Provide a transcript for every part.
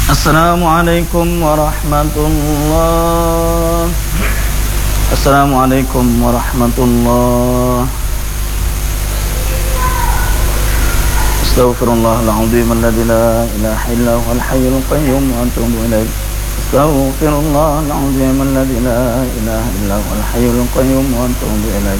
Assalamualaikum warahmatullah. Assalamualaikum warahmatullah. Astaghfirullahaladzim alladzi la ilaha illa huwal hayyul qayyum wa atubu ilaih. Astaghfirullahaladzim alladzi la ilaha illa huwal hayyul qayyum wa atubu ilaih.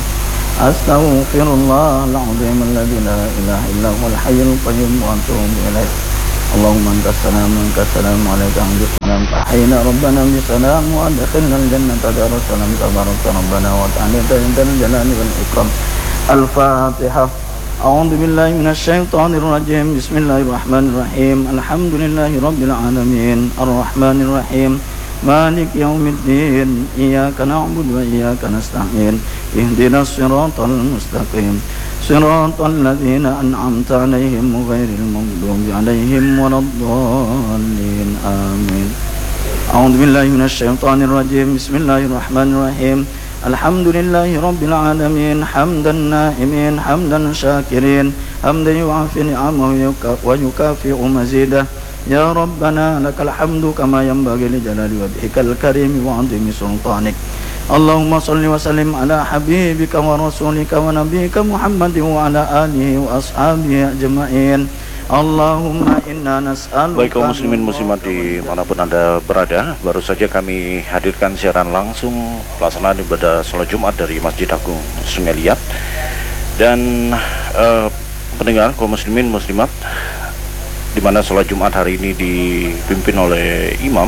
Astaghfirullahaladzim alladzi la ilaha illa huwal hayyul qayyum wa atubu ilaih. Allahumma antas salam wa minkas salam wa alaika hamdussalam tahina rabbana bisalam wa adkhilna al-jannata darussalam tabarakta rabbana wa ta'ala dal jalali wal ikram. Al-Fatihah. A'udzu billahi minasy syaithanir rajim. Bismillahirrahmanirrahim. Alhamdulillahi rabbil alamin. Arrahmanir rahim. Maliki yaumiddin. Iyyaka na'budu wa iyyaka nasta'in. Ihdinas siratal mustaqim. Siratal ladzina an'amta 'alaihim ghairil maghdubi 'alaihim waladdallin. Amin. A'udzu billahi minasy syaithanir rajim. Bismillahirrahmanirrahim. Alhamdulillahi rabbil alamin. Hamdan na'imin, hamdan syakirin, hamdan yu'afi ni'amahu wa yukafi'u mazidah. Ya Rabbana lakal hamdu kama yanbaghi li jalali wajhikal karim wa 'azimi sultanik. Allahumma salli wa sallim ala habibika wa rasulika wa nabiyyika Muhammadin wa ala alihi wa ashabihi ajma'in. Allahumma inna nas'aluka. Baik kaum muslimin muslimat dimanapun Anda berada, baru saja kami hadirkan siaran langsung pelaksanaan ibadah sholat Jumat dari Masjid Agung Sungai Liat. Dan pendengar kaum muslimin muslimat, di mana sholat Jumat hari ini dipimpin oleh imam,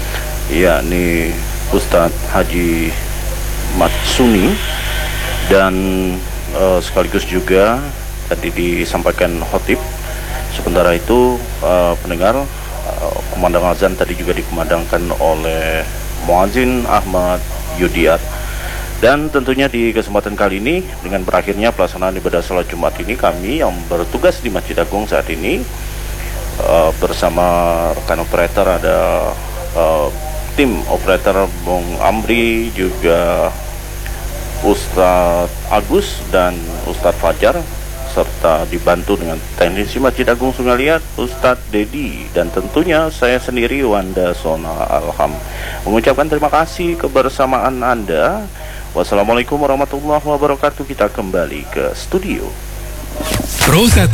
yakni Ustadz Haji Matsuni, dan sekaligus juga tadi disampaikan khotib. Sementara itu pendengar, kumandang azan tadi juga dikumandangkan oleh Muazzin Ahmad Yudiat. Dan tentunya di kesempatan kali ini, dengan berakhirnya pelaksanaan ibadah sholat Jumat ini, kami yang bertugas di Masjid Agung saat ini bersama rekan operator, ada tim operator Bung Amri, juga Ustadz Agus dan Ustadz Fajar, serta dibantu dengan teknisi Masjid Agung Sungai Liat Ustadz Dedi, dan tentunya saya sendiri Wanda Sona Alham mengucapkan terima kasih kebersamaan Anda. Wassalamualaikum warahmatullahi wabarakatuh. Kita kembali ke studio. Pro 1,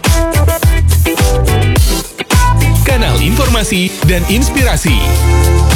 kanal informasi dan inspirasi.